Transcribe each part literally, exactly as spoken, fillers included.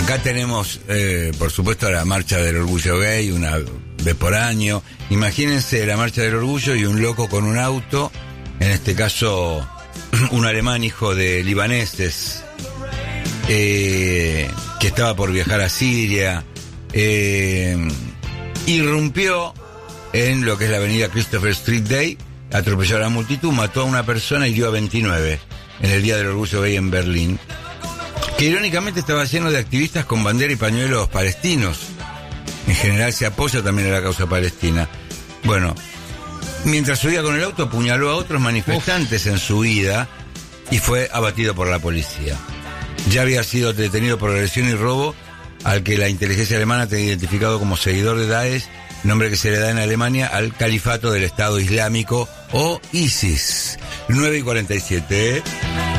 Acá tenemos, eh, por supuesto, la marcha del orgullo gay, una vez por año. Imagínense la marcha del orgullo y un loco con un auto, en este caso un alemán hijo de libaneses, eh, que estaba por viajar a Siria, eh, irrumpió en lo que es la avenida Christopher Street Day, atropelló a la multitud, mató a una persona y dio a veintinueve en el Día del Orgullo Gay en Berlín, que irónicamente estaba lleno de activistas con bandera y pañuelos palestinos. En general se apoya también a la causa palestina. Bueno, mientras subía con el auto apuñaló a otros manifestantes Uf. en su huida y fue abatido por la policía. Ya había sido detenido por agresión y robo, al que la inteligencia alemana tenía identificado como seguidor de Daesh, nombre que se le da en Alemania al califato del Estado Islámico o ISIS. nueve y cuarenta y siete, ¿eh?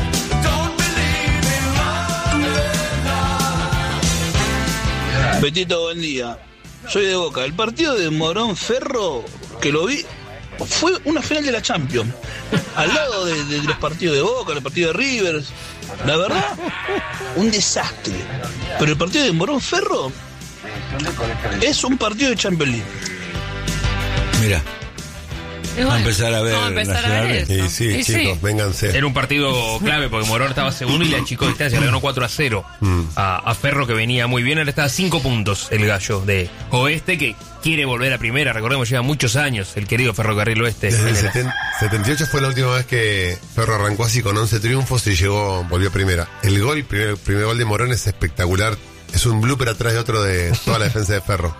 Petito, buen día. Soy de Boca. El partido de Morón Ferro, que lo vi, fue una final de la Champions. Al lado de, de, de los partidos de Boca, el partido de Rivers. La verdad, un desastre. Pero el partido de Morón Ferro es un partido de Champions League. Mira. Bueno, vamos a empezar a ver. Vamos a empezar a ver sí, sí, sí, chicos, sí. vénganse. Era un partido clave porque Morón estaba segundo y le achicó distancia, le ganó cuatro a cero mm. a, a Ferro, que venía muy bien. Ahora está a cinco puntos el gallo de Oeste, que quiere volver a primera. Recordemos, lleva muchos años el querido Ferrocarril Oeste. Desde el setenta, setenta y ocho fue la última vez que Ferro arrancó así con once triunfos y llegó, volvió a primera. El gol, el primer, primer gol de Morón es espectacular. Es un blooper atrás de otro de toda la defensa de Ferro.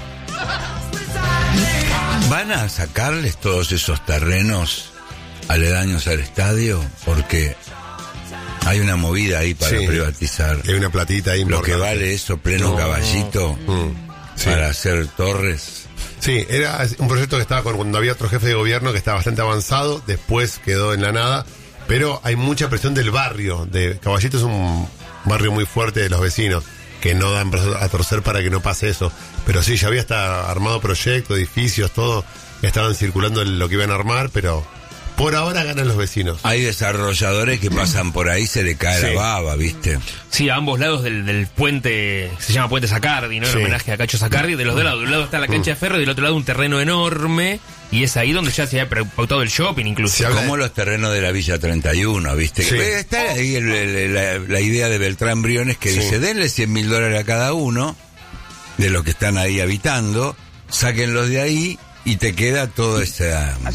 ¿Van a sacarles todos esos terrenos aledaños al estadio? Porque hay una movida ahí para sí, privatizar. Hay una platita ahí. Lo importante. que vale eso, pleno no, Caballito, mm, sí. para hacer torres. Sí, era un proyecto que estaba con, cuando había otro jefe de gobierno que estaba bastante avanzado, después quedó en la nada, pero hay mucha presión del barrio. De Caballito es un barrio muy fuerte de los vecinos, que no dan a torcer para que no pase eso. Pero sí, ya había hasta armado proyectos, edificios, todo. Estaban circulando lo que iban a armar, pero por ahora ganan los vecinos. Hay desarrolladores que pasan por ahí, se le cae sí. la baba, ¿viste? Sí, a ambos lados del, del puente, se llama Puente Sacardi, ¿no? En sí. homenaje a Cacho Sacardi. De los dos lados, de un lado está la cancha mm. de Ferro y del otro lado un terreno enorme. Y es ahí donde ya se ha pautado el shopping, incluso. Como los terrenos de la Villa treinta y uno, ¿viste? Sí. Que está ahí el, el, la, la idea de Beltrán Briones que sí. dice, denle cien mil dólares a cada uno de los que están ahí habitando, sáquenlos de ahí y te queda todo ese,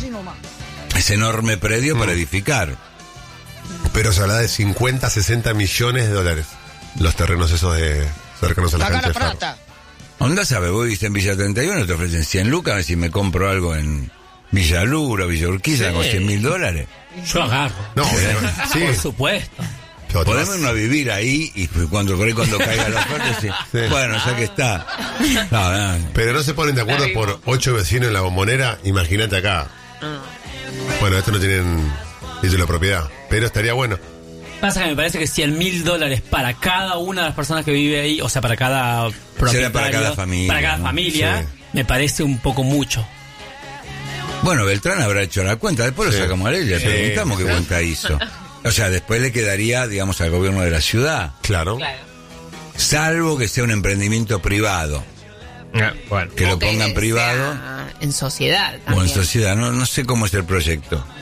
ese enorme predio mm. para edificar. Pero se habla de cincuenta, sesenta millones de dólares los terrenos esos de cercanos a la cancha de Ferro. Onda sabe, vos viste en Villa treinta y uno, te ofrecen cien lucas, a ver si me compro algo en Villa Lura, Villa Urquiza, sí. con cien mil dólares. Yo agarro. No, sí. Por supuesto. Podemos no vivir ahí y cuando, cuando caiga la oferta, sí. sí. bueno, ya que está. No, no. Pero no se ponen de acuerdo por ocho vecinos en la Bombonera, imagínate acá. Bueno, estos no tienen título de propiedad, pero estaría bueno. Pasa que me parece que cien mil dólares para cada una de las personas que vive ahí, o sea, para cada propietario, será para cada familia, para cada familia sí. me parece un poco mucho. Bueno, Beltrán habrá hecho la cuenta, después sí. lo sacamos a él y le sí. preguntamos qué cuenta hizo. O sea, después le quedaría, digamos, al gobierno de la ciudad. Claro. claro. Salvo que sea un emprendimiento privado. Ah, bueno. Que lo pongan privado. En sociedad también. O en sociedad, no, no sé cómo es el proyecto.